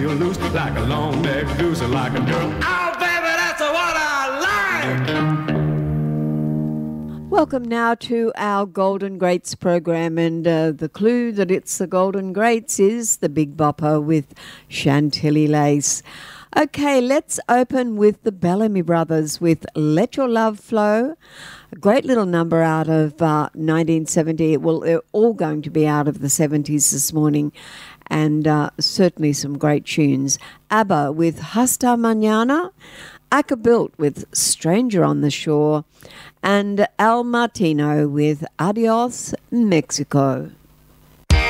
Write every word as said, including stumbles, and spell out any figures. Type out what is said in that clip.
You loose like a long neck goose and like a girl. Oh, baby, that's what I like. Welcome now to our Golden Greats program, and uh, the clue that it's the Golden Greats is the Big Bopper with Chantilly Lace. Okay, let's open with the Bellamy Brothers with Let Your Love Flow. A great little number out of uh, nineteen seventy. Well, they're all going to be out of the seventies this morning, and uh, certainly some great tunes. ABBA with Hasta Mañana, Acapulco with Stranger on the Shore, and Al Martino with Adios, Mexico.